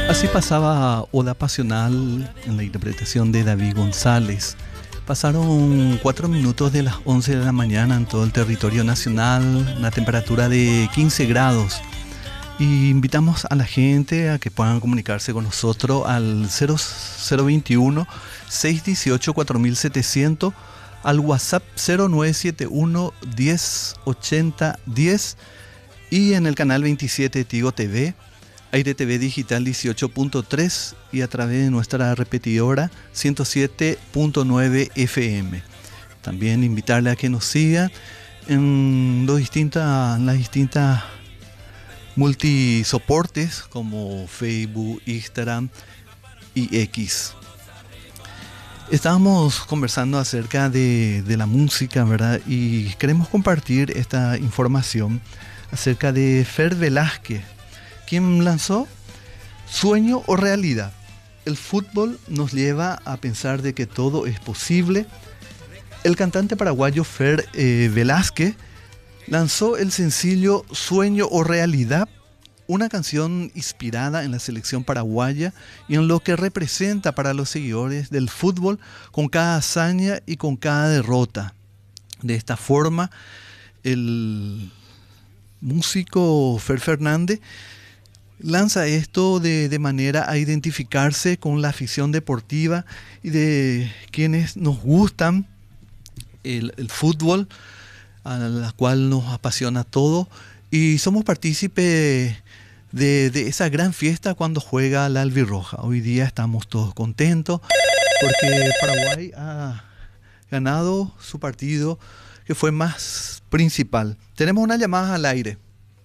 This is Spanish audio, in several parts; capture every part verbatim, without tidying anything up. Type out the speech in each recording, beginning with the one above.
Así pasaba Oda Pasional en la interpretación de David González. Pasaron cuatro minutos de las once de la mañana en todo el territorio nacional, una temperatura de quince grados. Y invitamos a la gente a que puedan comunicarse con nosotros al cero cero veintiuno, seiscientos dieciocho, cuatro mil setecientos, al WhatsApp cero nueve siete uno, diez ochenta diez y en el canal veintisiete Tigo T V, Aire T V Digital dieciocho punto tres y a través de nuestra repetidora ciento siete punto nueve F M. También invitarle a que nos siga en los distintas, las distintas multisoportes como Facebook, Instagram y X. Estábamos conversando acerca de, de la música, ¿verdad? Y queremos compartir esta información acerca de Fer Velázquez, quien lanzó Sueño o Realidad. El fútbol nos lleva a pensar de que todo es posible. El cantante paraguayo Fer eh, Velázquez lanzó el sencillo Sueño o Realidad, una canción inspirada en la selección paraguaya y en lo que representa para los seguidores del fútbol con cada hazaña y con cada derrota. De esta forma, el músico Fer Fernández lanza esto de, de manera a identificarse con la afición deportiva y de quienes nos gustan el, el fútbol, a la cual nos apasiona todo, y somos partícipes de, de esa gran fiesta cuando juega la albirroja. Hoy día estamos todos contentos porque Paraguay ha ganado su partido que fue más principal. Tenemos una llamada al aire.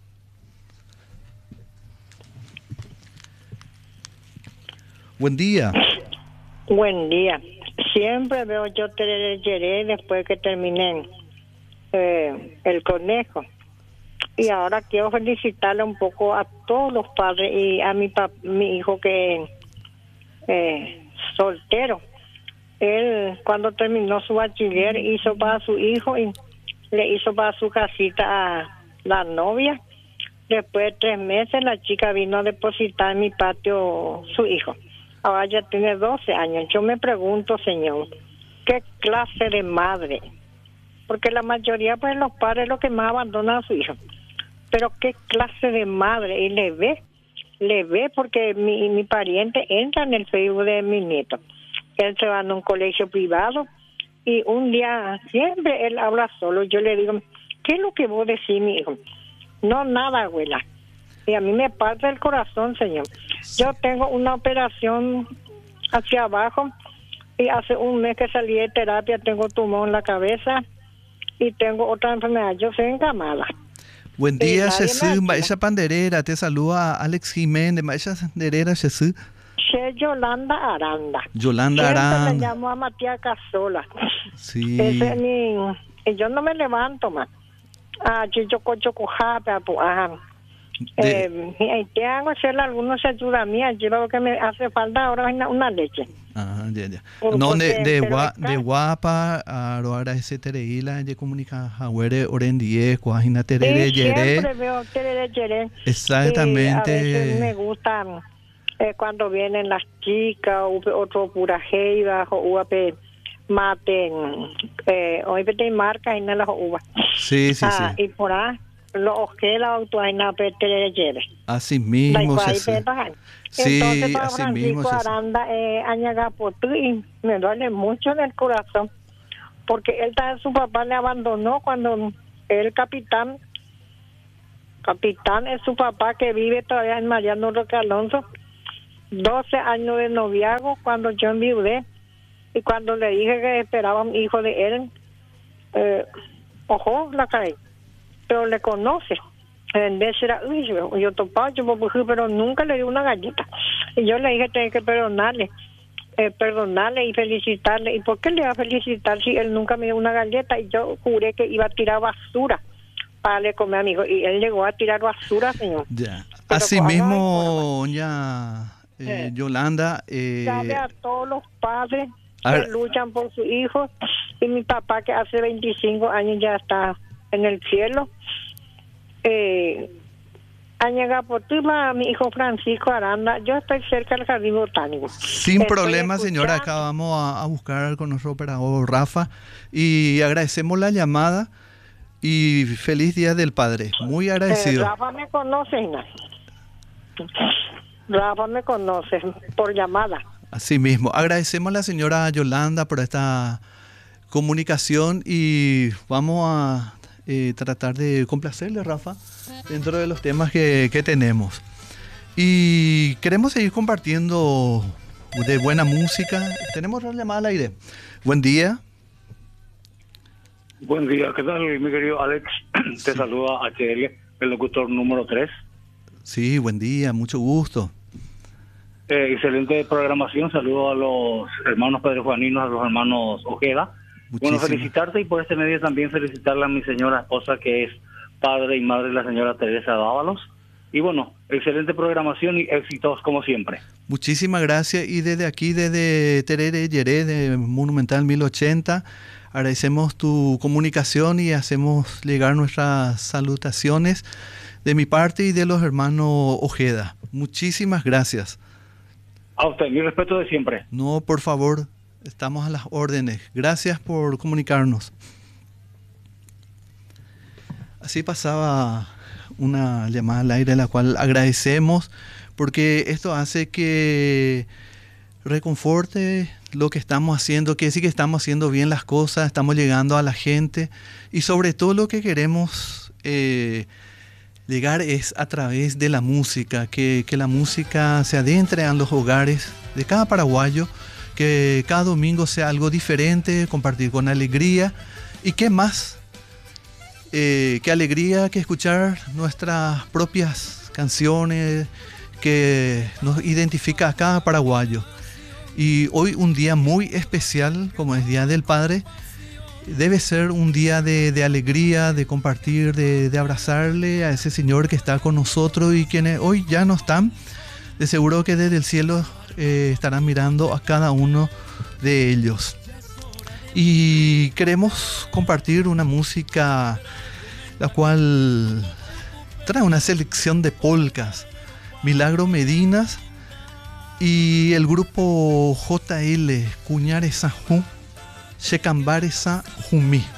Buen día. Buen día. Siempre veo yo Tereré Yeré después que terminé eh, el conejo. Y ahora quiero felicitarle un poco a todos los padres y a mi pap mi hijo que es eh, soltero. Él cuando terminó su bachiller hizo para su hijo y le hizo para su casita a la novia. Después de tres meses la chica vino a depositar en mi patio su hijo. Ahora ya tiene doce años. Yo me pregunto, señor, ¿qué clase de madre? Porque la mayoría, pues, los padres lo que más abandonan a su hijo. Pero ¿qué clase de madre? Y le ve, le ve porque mi, mi pariente entra en el Facebook de mi nieto. Él se va a un colegio privado y un día siempre él habla solo. Yo le digo, ¿qué es lo que vos decís, mi hijo? No, nada, abuela. Y a mí me parte el corazón, señor. Yo tengo una operación hacia abajo y hace un mes que salí de terapia, tengo tumor en la cabeza y tengo otra enfermedad. Yo soy encamada. Buen día, Jesús. Maestra Panderera, te saluda Alex Jiménez. Maestra Panderera, Jesús. Che Yolanda Aranda. Yolanda Siempre Aranda. le llamo a Matías Casola. Sí. Ese es mi... Yo no me levanto más. Ah, chicho cocho cojapa, pues, ajá. De... Eh, te hago hacerle algunos ayudas mías. Yo lo que me hace falta ahora es una, una leche. Ajá, ya, ya. Por, no, porque, de, de, pero gua, está... de guapa, ahora ese tereila, de comunica, ahora orendie, cuajina terere, sí, yere. Siempre veo terere, yere. Exactamente. Y a veces me gustan eh, cuando vienen las chicas, o otro pura jeiba, o uape maten, eh, hoy te marca y no las uvas. Sí, sí, ah, sí. Y por ahí, los que la auto hay na terere, yere. Así mismo, se Sí, sí, para así Francisco mismo, Aranda, eh, Añagapotú, y me duele mucho en el corazón, porque él, su papá le abandonó cuando el capitán, capitán es su papá que vive todavía en Mariano Roque Alonso, doce años de noviazgo cuando yo enviudé, y cuando le dije que esperaba un hijo de él, eh, ojo, la caí, pero le conoce. En vez era, uy, yo, yo topaba, yo pero nunca le di una galleta. Y yo le dije, tengo que perdonarle, eh, perdonarle y felicitarle. ¿Y por qué le iba a felicitar si él nunca me dio una galleta? Y yo juré que iba a tirar basura para le comer a mi hijo. Y él llegó a tirar basura, señor. Ya. Pero Así pues, mismo, ya, eh, eh, Yolanda. Eh, sabe a todos los padres a que ver, luchan por sus hijos. Y mi papá, que hace veinticinco años ya está en el cielo. Eh, Añagapotima, mi hijo Francisco Aranda, yo estoy cerca del Jardín Botánico. Sin Estoy problema, señora, acá escuchando. vamos a, a buscar con nuestro operador Rafa y agradecemos la llamada y feliz Día del Padre. Muy Eh, agradecido. Rafa me conoce, ¿no? Rafa me conoce por llamada. Así mismo, agradecemos a la señora Yolanda por esta comunicación y vamos a eh, tratar de complacerle, Rafa, dentro de los temas que, que tenemos. Y queremos seguir compartiendo de buena música. Tenemos otra llamada al aire. Buen día. Buen día, ¿qué tal, mi querido Alex? Te Sí. saluda H L, el locutor número tres. Sí, buen día, mucho gusto. Eh, excelente programación, saludo a los hermanos Pedro Juaninos, a los hermanos Ojeda. Muchísimas. Bueno, felicitarte y por este medio también felicitarle a mi señora esposa, que es padre y madre de la señora Teresa Dávalos. Y bueno, excelente programación y éxitos como siempre. Muchísimas gracias y desde aquí, desde Terere Yeré, de Monumental mil ochenta, agradecemos tu comunicación y hacemos llegar nuestras salutaciones de mi parte y de los hermanos Ojeda. Muchísimas gracias. A usted, mi respeto de siempre. No, por favor, estamos a las órdenes. Gracias por comunicarnos. Así pasaba una llamada al aire, la cual agradecemos, porque esto hace que reconforte lo que estamos haciendo, que sí que estamos haciendo bien las cosas, estamos llegando a la gente y sobre todo lo que queremos eh, llegar es a través de la música, que, que la música se adentre en los hogares de cada paraguayo, que cada domingo sea algo diferente, compartir con alegría y qué más. Eh, qué alegría que escuchar nuestras propias canciones que nos identifica a cada paraguayo. Y hoy un día muy especial, como es Día del Padre, debe ser un día de, de alegría, de compartir, de, de abrazarle a ese Señor que está con nosotros y quienes hoy ya no están. De seguro que desde el cielo eh, estarán mirando a cada uno de ellos. Y queremos compartir una música la cual trae una selección de polcas. Milagro Medinas y el grupo J L Cuñare Sajú Shekambare Sa Jumí.